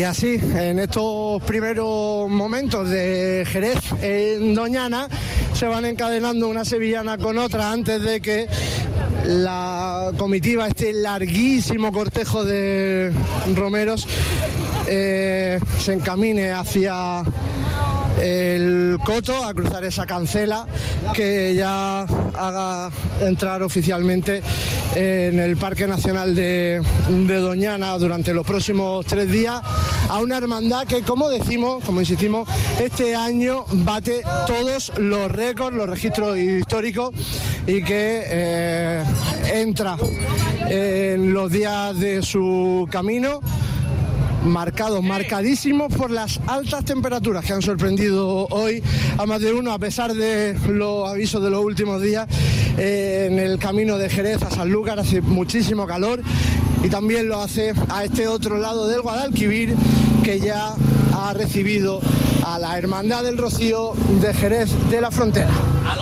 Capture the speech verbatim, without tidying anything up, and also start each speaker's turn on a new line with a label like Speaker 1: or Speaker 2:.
Speaker 1: así, en estos primeros momentos de Jerez en Doñana, se van encadenando una sevillana con otra antes de que la comitiva, este larguísimo cortejo de romeros, eh, se encamine hacia el Coto, a cruzar esa cancela que ya haga entrar oficialmente en el Parque Nacional de, de Doñana durante los próximos tres días a una hermandad que, como decimos, como insistimos, este año bate todos los récords, los registros históricos, y que eh, entra en los días de su camino marcados, marcadísimos por las altas temperaturas que han sorprendido hoy a más de uno, a pesar de los avisos de los últimos días. Eh, en el camino de Jerez a Sanlúcar hace muchísimo calor, y también lo hace a este otro lado del Guadalquivir, que ya ha recibido a la Hermandad del Rocío de Jerez de la Frontera.